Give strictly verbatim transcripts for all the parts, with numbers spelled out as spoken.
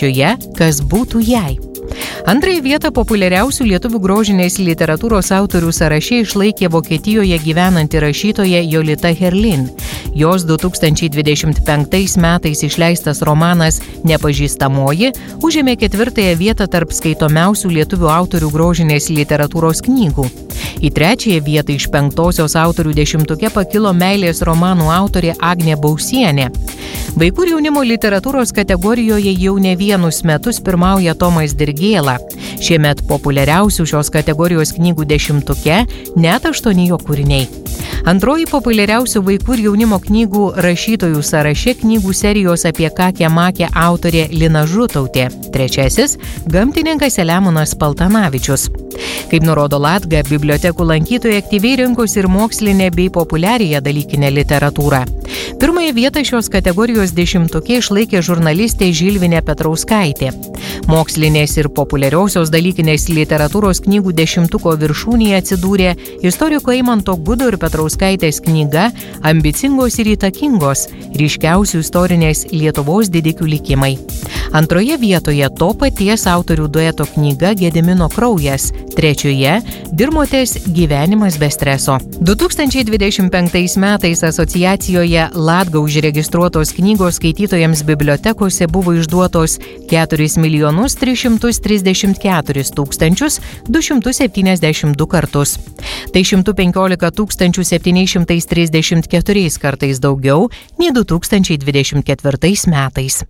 trečioje Kas būtų jei. Antrąją vietą populiariausių lietuvių grožinės literatūros autorių sąraše išlaikė Vokietijoje gyvenanti rašytoja Jolita Herlin. Jos du tūkstančiai dvidešimt penktais metais išleistas romanas Nepažįstamoji užėmė ketvirtąją vietą tarp skaitomiausių lietuvių autorių grožinės literatūros knygų. Į trečiąją vietą iš penktosios autorių dešimtuke pakilo meilės romanų autorė Agnė Bausienė. Vaikų ir jaunimo literatūros kategorijoje jau ne vienus metus pirmauja Tomas Dirgėla. Šiemet populiariausių šios kategorijos knygų dešimtuke net aštuoni jo kūriniai. Antroji populiariausių vaikų ir jaunimo knygų rašytojų sąraše knygų serijos apie Kakę Makę autorė Lina Žutautė. Trečiasis – gamtininkas Selemonas Paltanavičius. Kaip nurodo Latga, bibliotekų lankytojai aktyviai rinkosi ir mokslinę bei populiariąją dalykinę literatūrą. Pirmąją vietą šios kategorijos dešimtuke išlaikė žurnalistė Žilvinė Petrauskaitė. Mokslinės ir populiariosios dalykinės literatūros knygų dešimtuko viršūnėje atsidūrė istoriko Eimanto Gudo ir Petrauskaitės knyga Ambicingos ir įtakingos – ryškiausių istorinės Lietuvos didikių likimai. Antroje vietoje to paties autorių dueto knyga Gedimino kraujas, trečioje Dirmotės gyvenimas be streso. du tūkstančiai dvidešimt penktais metais asociacijoje Latga užregistruotos knygos skaitytojams bibliotekose buvo išduotos keturis milijonus tris šimtus trisdešimt keturis tūkstančius du šimtus septyniasdešimt du kartus. Tai šimtas penkiolika tūkstančių septyni šimtai trisdešimt keturiais kartais daugiau nei du tūkstančiai dvidešimt ketvirtais metais.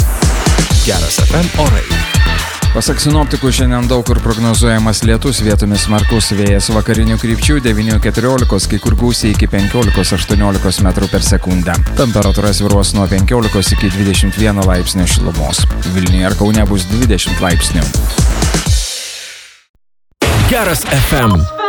Geras F M orai. Pasak sinoptikų, šiandien daug kur prognozuojamas lietus, vietomis smarkus vėjas vakarinių krypčių devynių keturiolikos, kai kur gūsiai iki penkiolikos aštuoniolikos metrų per sekundę. Temperatūra svyruos nuo penkiolikos iki dvidešimt vieno laipsnio šilumos. Vilniuje ir Kaune bus dvidešimt laipsnių. Geras F M.